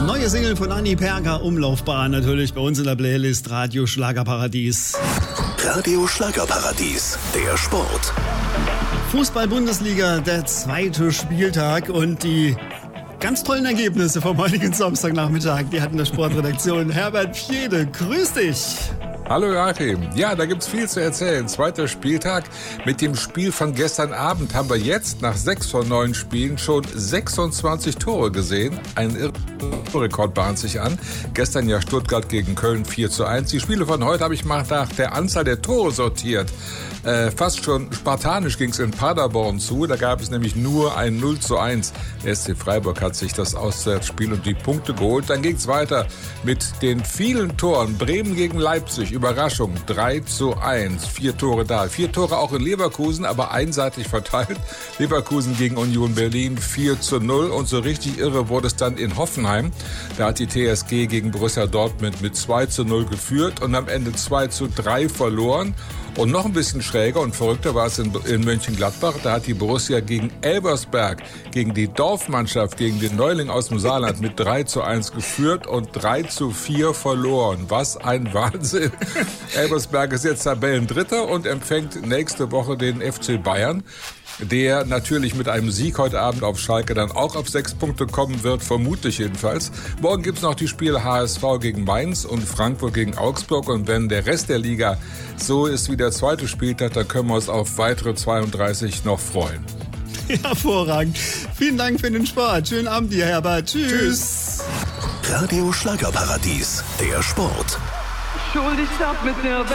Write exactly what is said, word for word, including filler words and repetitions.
Neue Single von Anni Perger, Umlaufbahn, natürlich bei uns in der Playlist Radio Schlagerparadies. Radio Schlagerparadies, der Sport. Fußball-Bundesliga, der zweite Spieltag und die ganz tollen Ergebnisse vom heutigen Samstagnachmittag, die hatten der Sportredaktion. Herbert Fjede, grüß dich. Hallo Joachim. Ja, da gibt's viel zu erzählen. Zweiter Spieltag. Mit dem Spiel von gestern Abend haben wir jetzt nach sechs von neun Spielen schon sechsundzwanzig Tore gesehen. Ein Rekord bahnt sich an. Gestern ja Stuttgart gegen Köln vier zu eins. Die Spiele von heute habe ich mal nach der Anzahl der Tore sortiert. Äh, fast schon spartanisch ging es in Paderborn zu. Da gab es nämlich nur ein null zu eins. Der S C Freiburg hat sich das Auswärtsspiel und die Punkte geholt. Dann ging es weiter mit den vielen Toren. Bremen gegen Leipzig. Überraschung. drei zu eins. Vier Tore da. Vier Tore auch in Leverkusen, aber einseitig verteilt. Leverkusen gegen Union Berlin vier zu null. Und so richtig irre wurde es dann in Hoffenheim. Da hat die T S G gegen Borussia Dortmund mit zwei zu null geführt und am Ende zwei zu drei verloren. Und noch ein bisschen schräger und verrückter war es in, in Mönchengladbach. Da hat die Borussia gegen Elversberg, gegen die Dorfmannschaft, gegen den Neuling aus dem Saarland mit drei zu eins geführt und drei zu vier verloren. Was ein Wahnsinn. Elversberg ist jetzt Tabellendritter und empfängt nächste Woche den F C Bayern, der natürlich mit einem Sieg heute Abend auf Schalke dann auch auf sechs Punkte kommen wird, vermutlich jedenfalls. Morgen gibt's noch die Spiele H S V gegen Mainz und Frankfurt gegen Augsburg. Und wenn der Rest der Liga so ist wie der zweite Spieltag, dann können wir uns auf weitere zweiunddreißig noch freuen. Hervorragend. Vielen Dank für den Sport. Schönen Abend dir, Herbert. Tschüss. Tschüss. Radio Schlagerparadies, der Sport. Schuldig ab mit der